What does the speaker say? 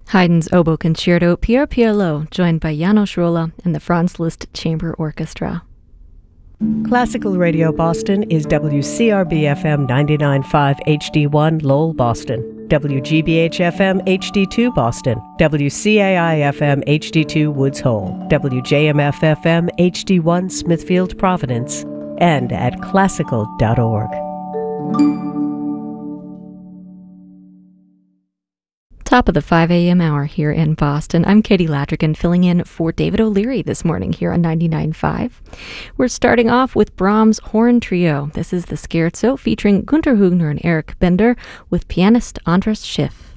Haydn's Oboe Concerto, Pierre Pierlot, joined by János Róla and the Franz Liszt Chamber Orchestra. Classical Radio Boston is WCRB-FM 99.5 HD1 Lowell, Boston, WGBH-FM HD2 Boston, WCAI-FM HD2 Woods Hole, WJMF-FM HD1 Smithfield, Providence, and at classical.org. Top of the 5 a.m. hour here in Boston. I'm Katie Ladrigan, filling in for David O'Leary this morning here on 99.5. We're starting off with Brahms' Horn Trio. This is the Scherzo featuring Günter Hübner and Eric Bender with pianist Andras Schiff.